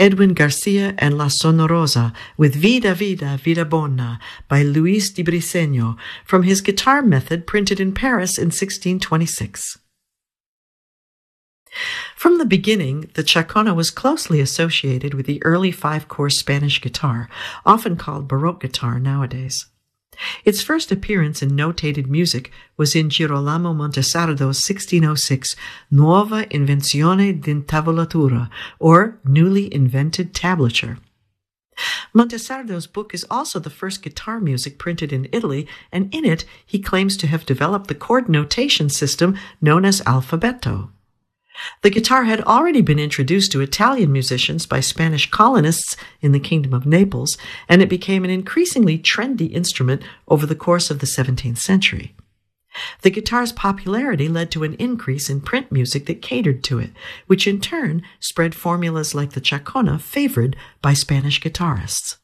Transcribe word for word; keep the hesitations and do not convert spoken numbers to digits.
Edwin Garcia and La Sonorosa with Vida Vida Vida Bona by Luis di Briceño from his guitar method printed in Paris in sixteen twenty-six. From the beginning, the chacona was closely associated with the early five-course Spanish guitar, often called Baroque guitar nowadays. Its first appearance in notated music was in Girolamo Montesardo's sixteen oh six Nuova Invenzione d'Intavolatura, or Newly Invented Tablature. Montesardo's book is also the first guitar music printed in Italy, and in it he claims to have developed the chord notation system known as alfabeto. The guitar had already been introduced to Italian musicians by Spanish colonists in the Kingdom of Naples, and it became an increasingly trendy instrument over the course of the seventeenth century. The guitar's popularity led to an increase in print music that catered to it, which in turn spread formulas like the chacona favored by Spanish guitarists.